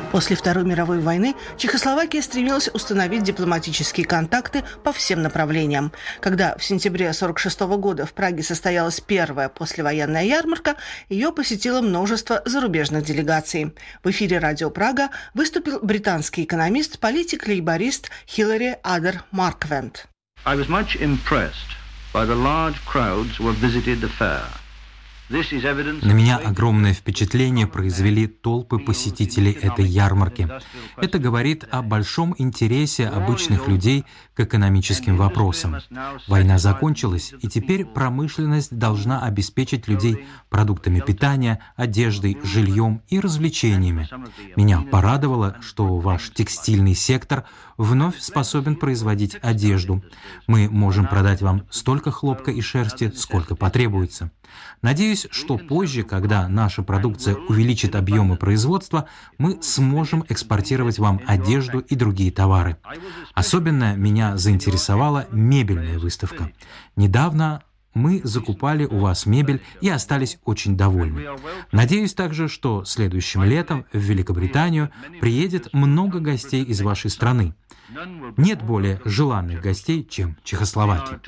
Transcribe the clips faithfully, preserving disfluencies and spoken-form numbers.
После Второй мировой войны Чехословакия стремилась установить дипломатические контакты по всем направлениям. Когда в сентябре тысяча девятьсот сорок шестого года в Праге состоялась первая послевоенная ярмарка, ее посетило множество зарубежных делегаций. В эфире «Радио Прага» выступил британский экономист, политик-лейборист Хиллари Адер Марквент. I was much impressed by the large crowds who have visited the fair. На меня огромное впечатление произвели толпы посетителей этой ярмарки. Это говорит о большом интересе обычных людей к экономическим вопросам. Война закончилась, и теперь промышленность должна обеспечить людей продуктами питания, одеждой, жильем и развлечениями. Меня порадовало, что ваш текстильный сектор вновь способен производить одежду. Мы можем продать вам столько хлопка и шерсти, сколько потребуется. Надеюсь, что позже, когда наша продукция увеличит объемы производства, мы сможем экспортировать вам одежду и другие товары. Особенно меня заинтересовала мебельная выставка. Недавно мы закупали у вас мебель и остались очень довольны. Надеюсь также, что следующим летом в Великобританию приедет много гостей из вашей страны. Нет более желанных гостей, чем Чехословакия.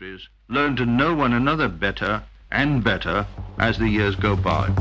And better as the years go by.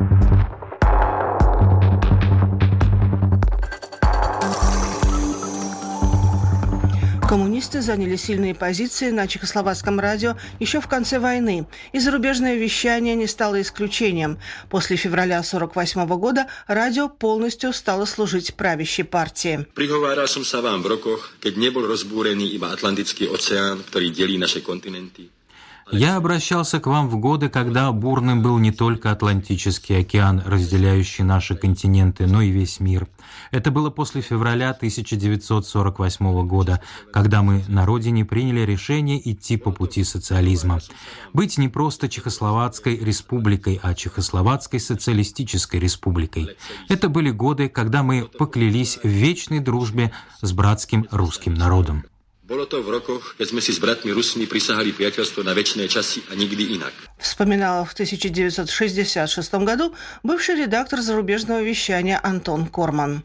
Коммунисты заняли сильные позиции на чехословацком радио еще в конце войны, и зарубежное вещание не стало исключением. После февраля сорок восьмого года радио полностью стало служить правящей партии. Prihováral som sa vám v rokoch, keď nebol rozbúrený iba Atlantický oceán, ktorý delí naše kontinenty. Я обращался к вам в годы, когда бурным был не только Атлантический океан, разделяющий наши континенты, но и весь мир. Это было после февраля тысяча девятьсот сорок восьмого года, когда мы на родине приняли решение идти по пути социализма. Быть не просто Чехословацкой республикой, а Чехословацкой социалистической республикой. Это были годы, когда мы поклялись в вечной дружбе с братским русским народом. Bolo to v rokoch, keď sme si s bratmi Rusmi prisahali priateľstvo na večné časy a nikdy inak. Вспоминал в тысяча девятьсот шестьдесят шестом году бывший редактор зарубежного вещания Антон Корман.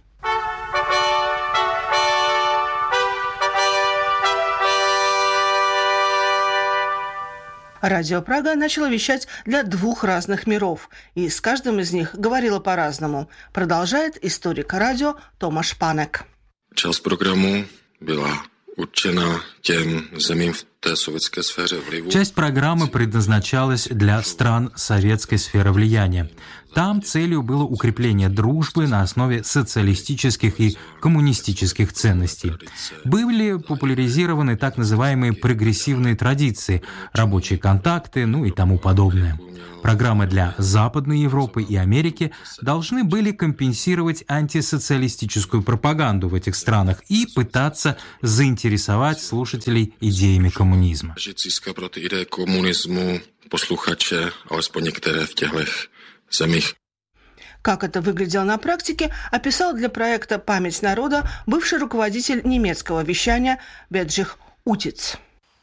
Радио Прага начало вещать для двух разных миров, и с каждым из них говорило по-разному. Продолжает историк радио Томаш Панек. Часть программы была určena těm zemím v té sovětské sféře vlivu. Часть программы предназначалась для стран советской сферы влияния. Там целью было укрепление дружбы на основе социалистических и коммунистических ценностей. Были популяризированы так называемые прогрессивные традиции, рабочие контакты, ну и тому подобное. Программы для Западной Европы и Америки должны были компенсировать антисоциалистическую пропаганду в этих странах и пытаться заинтересовать слушателей идеями коммунизма. Získat ideje komunismu posluchače, alespoň některé v těchto zemích. Как это выглядело на практике, описал для проекта «Память народа» бывший руководитель немецкого вещания Беджих Утиц.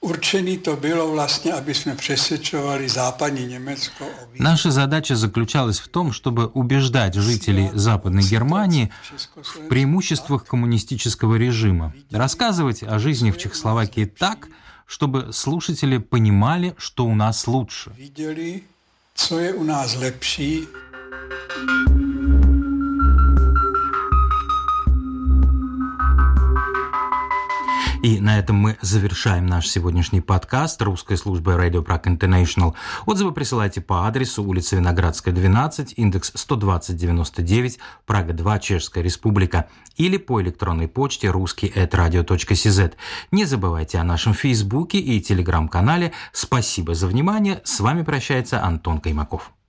Наша задача заключалась в том, чтобы убеждать жителей Западной Германии в преимуществах коммунистического режима, рассказывать о жизни в Чехословакии так, чтобы слушатели понимали, что у нас лучше. И на этом мы завершаем наш сегодняшний подкаст русской службы Radio Prague International. Отзывы присылайте по адресу улица Виноградская, двенадцать, индекс сто двадцать девяносто девять, Прага два, Чешская Республика, или по электронной почте русский эт радио точка си зет. Не забывайте о нашем Фейсбуке и Телеграм-канале. Спасибо за внимание. С вами прощается Антон Каймаков.